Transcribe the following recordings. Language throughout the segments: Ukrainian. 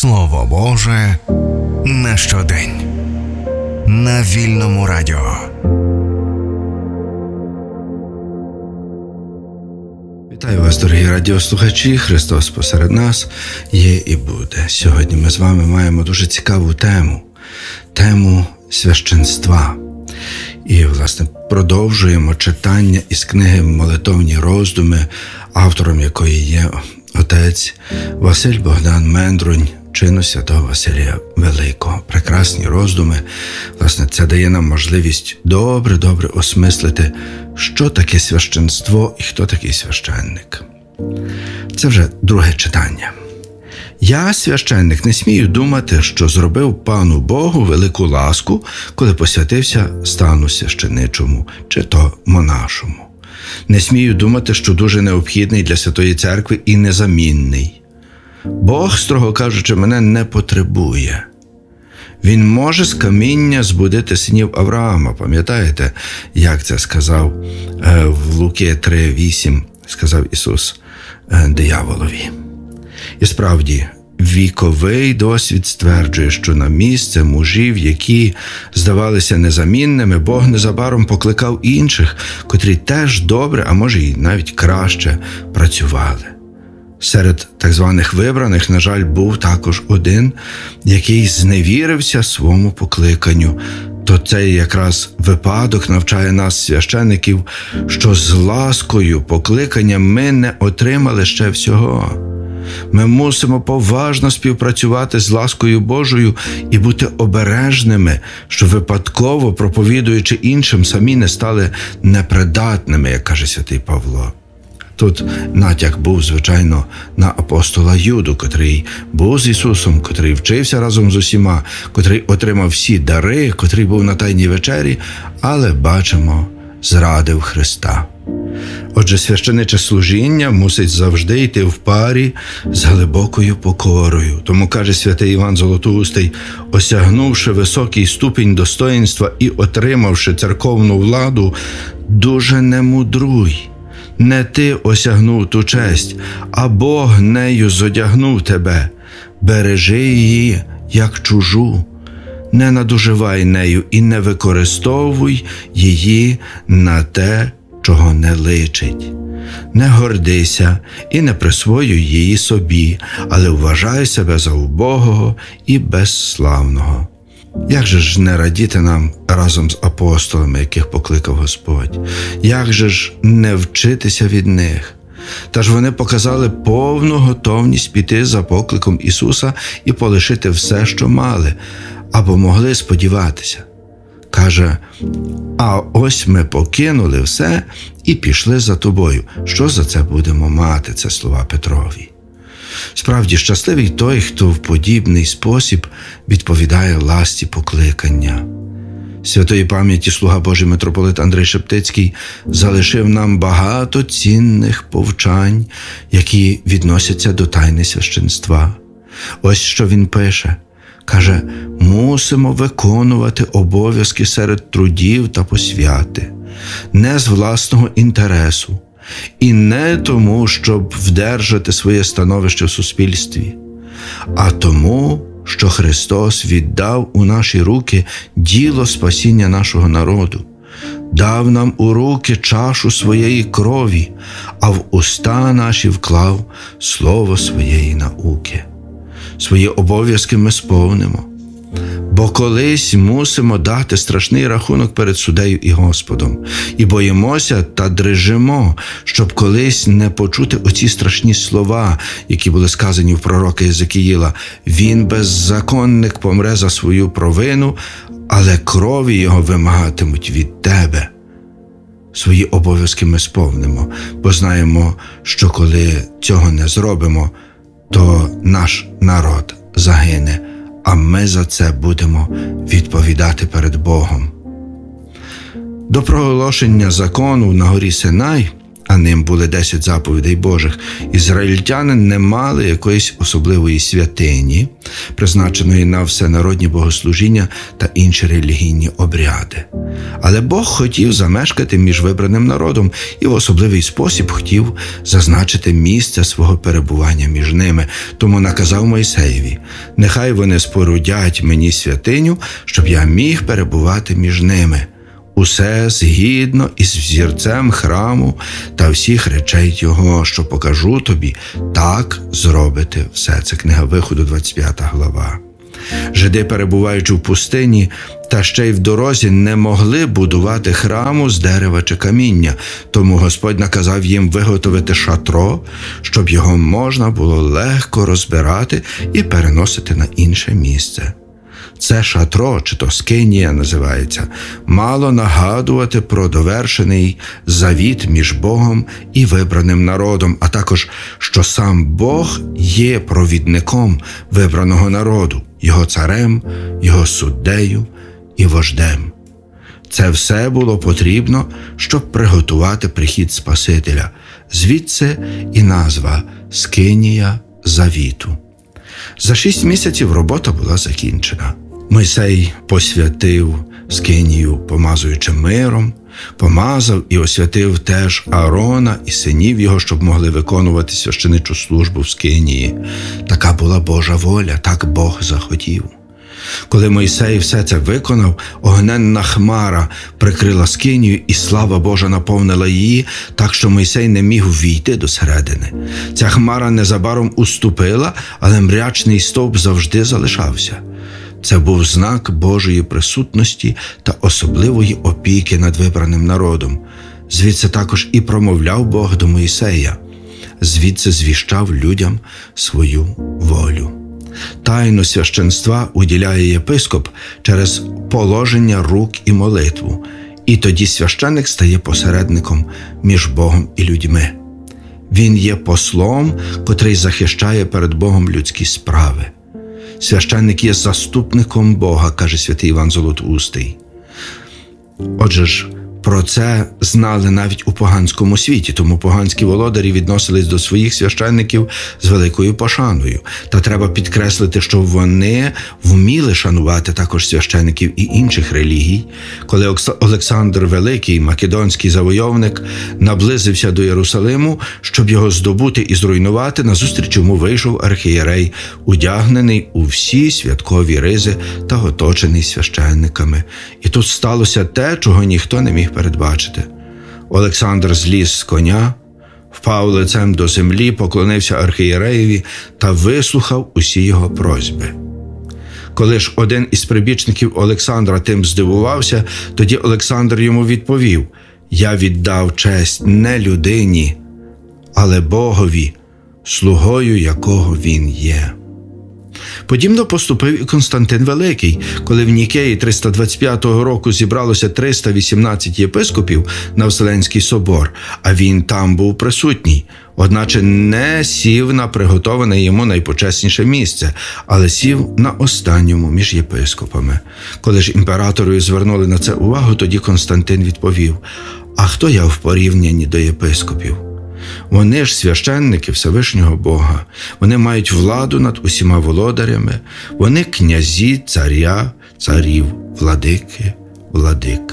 Слово Боже на щодень. На Вільному радіо. Вітаю вас, дорогі радіослухачі. Христос посеред нас є і буде. Сьогодні ми з вами маємо дуже цікаву тему священства. І, власне, продовжуємо читання із книги «Молитовні роздуми», автором якої є отець Василь Богдан Мендрунь, чину святого Василія Великого. Прекрасні роздуми. Власне, це дає нам можливість добре осмислити, що таке священство і хто такий священник. Це вже друге читання. Я, священник, не смію думати, що зробив пану Богу велику ласку, коли посвятився стану священичому, чи то монашому. Не смію думати, що дуже необхідний для Святої Церкви і незамінний. Бог, строго кажучи, мене не потребує. Він може з каміння збудити синів Авраама. Пам'ятаєте, як це сказав в Луки 3:8, сказав Ісус дияволові. І справді, віковий досвід стверджує, що на місце мужів, які здавалися незамінними, Бог незабаром покликав інших, котрі теж добре, а може й навіть краще працювали. Серед так званих вибраних, на жаль, був також один, який зневірився своєму покликанню. То цей якраз випадок навчає нас, священиків, що з ласкою покликання ми не отримали ще всього. Ми мусимо поважно співпрацювати з ласкою Божою і бути обережними, щоб випадково, проповідуючи іншим, самі не стали непридатними, як каже святий Павло. Тут натяк був, звичайно, на апостола Юду, котрий був з Ісусом, котрий вчився разом з усіма, котрий отримав всі дари, котрий був на Тайній вечері, але, бачимо, зрадив Христа. Отже, священиче служіння мусить завжди йти в парі з глибокою покорою. Тому, каже святий Іван Золотоустий, осягнувши високий ступінь достоїнства і отримавши церковну владу, дуже не мудруй. Не ти осягнув ту честь, а Бог нею зодягнув тебе. Бережи її, як чужу. Не надуживай нею і не використовуй її на те, чого не личить. Не гордися і не присвоюй її собі, але вважай себе за убогого і безславного. Як же ж не радіти нам разом з апостолами, яких покликав Господь? Як же ж не вчитися від них? Та ж вони показали повну готовність піти за покликом Ісуса і полишити все, що мали, або могли сподіватися. Каже, а ось ми покинули все і пішли за тобою. Що за це будемо мати? Це слова Петрові. Справді, щасливий той, хто в подібний спосіб відповідає ласці покликання. Святої пам'яті слуга Божий митрополит Андрей Шептицький залишив нам багато цінних повчань, які відносяться до тайни священства. Ось що він пише. Каже, мусимо виконувати обов'язки серед трудів та посвяти, не з власного інтересу, і не тому, щоб вдержати своє становище в суспільстві, а тому, що Христос віддав у наші руки діло спасіння нашого народу, дав нам у руки чашу своєї крові, а в уста наші вклав слово своєї науки. Свої обов'язки ми сповнимо, бо колись мусимо дати страшний рахунок перед суддею і Господом. І боїмося та дрижимо, щоб колись не почути оці страшні слова, які були сказані в пророка Єзекіїла. Він, беззаконник, помре за свою провину, але крові його вимагатимуть від тебе. Свої обов'язки ми сповнимо, бо знаємо, що коли цього не зробимо, то наш народ загине, а ми за це будемо відповідати перед Богом. До проголошення закону на горі Синай а ним були 10 заповідей Божих, ізраїльтяни не мали якоїсь особливої святині, призначеної на всенародні богослужіння та інші релігійні обряди. Але Бог хотів замешкати між вибраним народом і в особливий спосіб хотів зазначити місце свого перебування між ними. Тому наказав Мойсеєві: «Нехай вони спорудять мені святиню, щоб я міг перебувати між ними. Усе згідно із взірцем храму та всіх речей його, що покажу тобі, так зробити все». Це книга Виходу, 25 глава. Жиди, перебуваючи в пустині, та ще й в дорозі, не могли будувати храму з дерева чи каміння, тому Господь наказав їм виготовити шатро, щоб його можна було легко розбирати і переносити на інше місце. Це шатро, чи то скинія називається, мало нагадувати про довершений завіт між Богом і вибраним народом, а також, що сам Бог є провідником вибраного народу, його царем, його суддею і вождем. Це все було потрібно, щоб приготувати прихід Спасителя. Звідси і назва «Скинія завіту». За 6 місяців робота була закінчена. Мойсей посвятив скинію, помазуючи миром, помазав і освятив теж Аарона і синів його, щоб могли виконувати священичу службу в скинії. Така була Божа воля, так Бог захотів. Коли Мойсей все це виконав, огненна хмара прикрила скинію, і слава Божа наповнила її, так що Мойсей не міг ввійти до середини. Ця хмара незабаром уступила, але мрячний стовп завжди залишався. Це був знак Божої присутності та особливої опіки над вибраним народом. Звідси також і промовляв Бог до Мойсея. Звідси звіщав людям свою волю. Тайну священства уділяє єпископ через положення рук і молитву, і тоді священник стає посередником між Богом і людьми. Він є послом, котрий захищає перед Богом людські справи. Священник є заступником Бога, каже святий Іван Золотоустий. Отже ж, про це знали навіть у поганському світі, тому поганські володарі відносились до своїх священників з великою пошаною. Та треба підкреслити, що вони вміли шанувати також священників і інших релігій. Коли Олександр Великий, македонський завойовник, наблизився до Єрусалиму, щоб його здобути і зруйнувати, назустріч йому вийшов архієрей, одягнений у всі святкові ризи та оточений священниками. І тут сталося те, чого ніхто не міг передбачити. Олександр зліз з коня, впав лицем до землі, поклонився архієреєві та вислухав усі його просьби. Коли ж один із прибічників Олександра тим здивувався, тоді Олександр йому відповів: «Я віддав честь не людині, але Богові, слугою якого він є». Подібно поступив і Константин Великий, коли в Нікеї 325 року зібралося 318 єпископів на Вселенський собор, а він там був присутній, одначе не сів на приготоване йому найпочесніше місце, але сів на останньому між єпископами. Коли ж імператору звернули на це увагу, тоді Константин відповів: «А хто я в порівнянні до єпископів? Вони ж священники Всевишнього Бога, вони мають владу над усіма володарями, вони князі, царя, царів, владики, владик».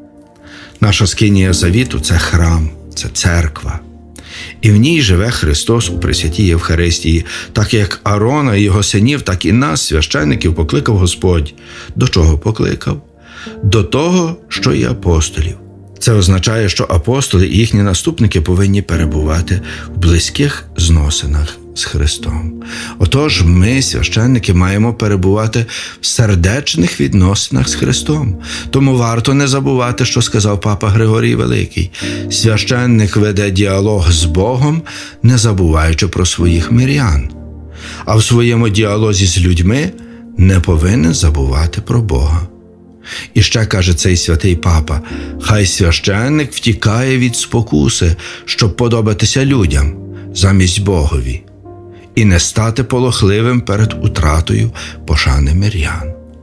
Наша скинія завіту – це храм, це церква. І в ній живе Христос у Пресвятій Євхаристії, так як Аарона і його синів, так і нас, священників, покликав Господь. До чого покликав? До того, що і апостолів. Це означає, що апостоли і їхні наступники повинні перебувати в близьких зносинах з Христом. Отож, ми, священники, маємо перебувати в сердечних відносинах з Христом. Тому варто не забувати, що сказав папа Григорій Великий. Священник веде діалог з Богом, не забуваючи про своїх мирян. А в своєму діалозі з людьми не повинен забувати про Бога. І ще каже цей святий папа: «Хай священник втікає від спокуси, щоб подобатися людям, замість Богові, і не стати полохливим перед утратою пошани мирян».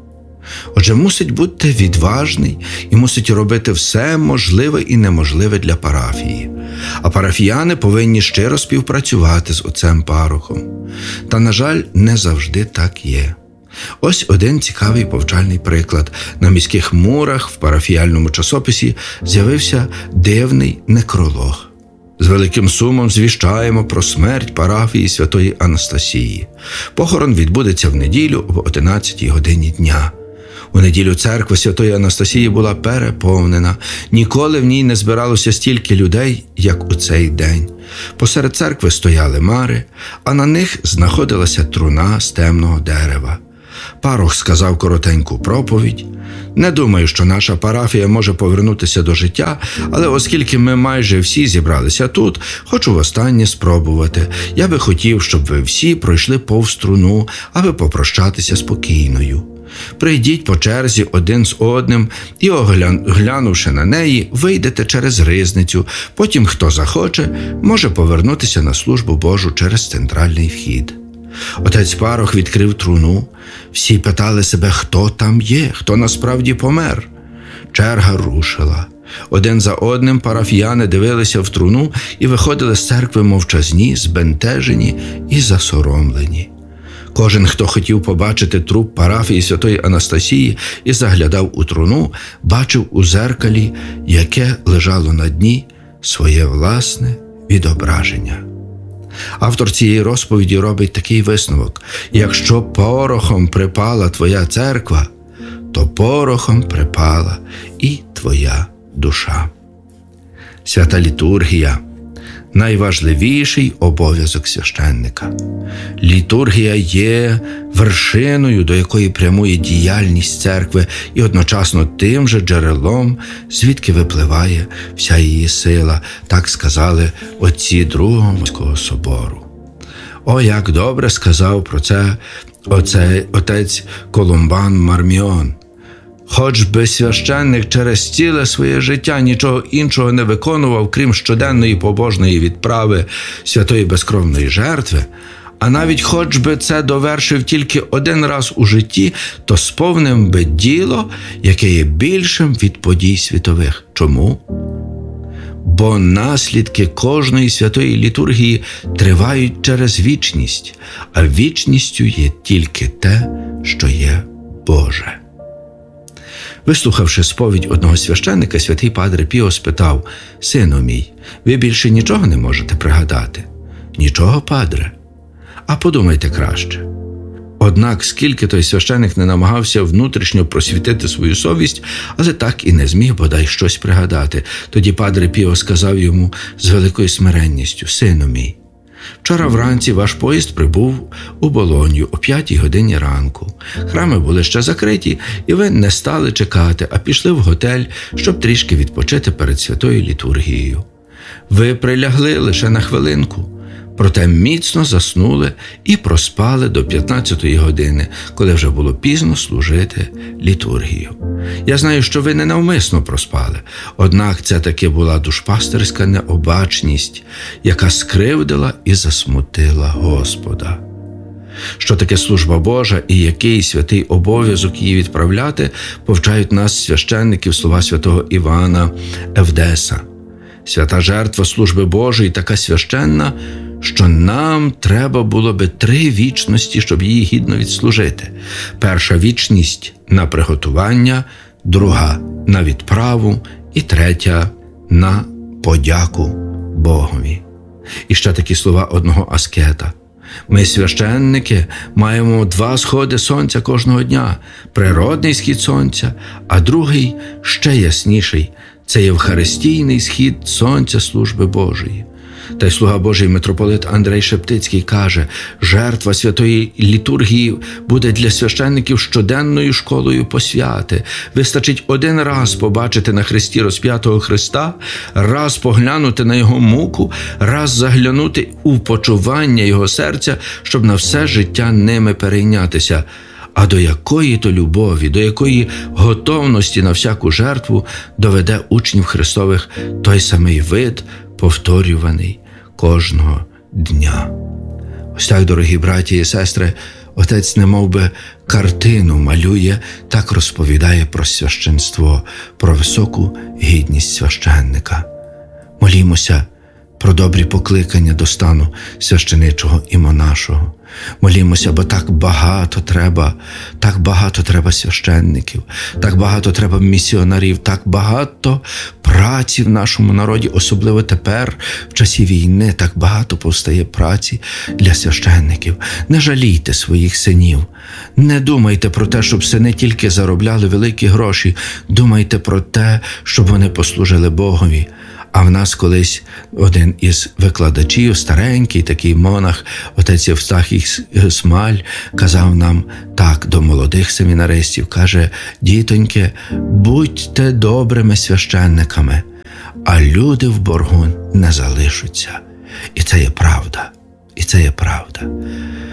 Отже, мусить бути відважний і мусить робити все можливе і неможливе для парафії. А парафіяни повинні щиро співпрацювати з отцем-парохом. Та, на жаль, не завжди так є. Ось один цікавий повчальний приклад. На міських мурах в парафіяльному часописі з'явився дивний некролог. З великим сумом звіщаємо про смерть парафії Святої Анастасії. Похорон відбудеться в неділю об 11 годині дня. У неділю церква Святої Анастасії була переповнена. Ніколи в ній не збиралося стільки людей, як у цей день. Посеред церкви стояли мари, а на них знаходилася труна з темного дерева. Парох сказав коротеньку проповідь. Не думаю, що наша парафія може повернутися до життя, але оскільки ми майже всі зібралися тут, хочу востаннє спробувати. Я би хотів, щоб ви всі пройшли повз труну, аби попрощатися спокійною. Прийдіть по черзі один з одним і, оглянувши на неї, вийдете через ризницю. Потім, хто захоче, може повернутися на службу Божу через центральний вхід. Отець Парох відкрив труну. Всі питали себе, хто там є, хто насправді помер. Черга рушила. Один за одним парафіяни дивилися в труну і виходили з церкви мовчазні, збентежені і засоромлені. Кожен, хто хотів побачити труп парафії Святої Анастасії і заглядав у труну, бачив у зеркалі, яке лежало на дні, своє власне відображення. Автор цієї розповіді робить такий висновок: якщо порохом припала твоя церква, то порохом припала і твоя душа. Свята літургія – найважливіший обов'язок священника. Літургія є вершиною, до якої прямує діяльність церкви, і одночасно тим же джерелом, звідки випливає вся її сила, так сказали отці Другого Московського собору. О, як добре сказав про це отець Колумбан Марміон. Хоч би священник через ціле своє життя нічого іншого не виконував, крім щоденної побожної відправи святої безкровної жертви, а навіть хоч би це довершив тільки один раз у житті, то сповнив би діло, яке є більшим від подій світових. Чому? Бо наслідки кожної святої літургії тривають через вічність, а вічністю є тільки те, що є Боже. Вислухавши сповідь одного священника, святий Падре Піо спитав: «Сину мій, ви більше нічого не можете пригадати?» «Нічого, падре». «А подумайте краще». Однак, скільки той священик не намагався внутрішньо просвітити свою совість, але так і не зміг бодай щось пригадати. Тоді Падре Піо сказав йому з великою смиренністю: «Сину мій, вчора вранці ваш поїзд прибув у Болонью о 5 годині ранку. Храми були ще закриті, і ви не стали чекати, а пішли в готель, щоб трішки відпочити перед святою літургією. Ви прилягли лише на хвилинку, проте міцно заснули і проспали до 15-ї години, коли вже було пізно служити літургію. Я знаю, що ви ненавмисно проспали, однак це таки була душпастерська необачність, яка скривдила і засмутила Господа». Що таке служба Божа і який святий обов'язок її відправляти, повчають нас священників слова святого Івана Евдеса. Свята жертва служби Божої така священна, що нам треба було би 3 вічності, щоб її гідно відслужити. Перша вічність – на приготування, друга – на відправу і третя – на подяку Богові. І ще такі слова одного аскета. Ми, священники, маємо 2 сходи сонця кожного дня. Природний схід сонця, а другий, ще ясніший – це євхаристійний схід сонця служби Божої. Та й слуга Божий митрополит Андрей Шептицький каже: жертва святої літургії буде для священників щоденною школою посвяти. Вистачить один раз побачити на хресті розп'ятого Христа, раз поглянути на Його муку, раз заглянути у почування Його серця, щоб на все життя ними перейнятися. А до якої то любові, до якої готовності на всяку жертву доведе учнів Христових той самий вид, повторюваний кожного дня. Ось так, дорогі браті і сестри, Отець немов би картину малює, так розповідає про священство, про високу гідність священника. Молімося про добрі покликання до стану священичого і монашого. Молімося, бо так багато треба священників, так багато треба місіонерів, так багато праці в нашому народі, особливо тепер, в часі війни, так багато повстає праці для священників. Не жалійте своїх синів, не думайте про те, щоб сини тільки заробляли великі гроші, думайте про те, щоб вони послужили Богові. А в нас колись один із викладачів, старенький такий монах, отець Євстахій Смаль, казав нам так до молодих семінаристів, каже: дітоньки, будьте добрими священниками, а люди в боргу не залишаться. І це є правда.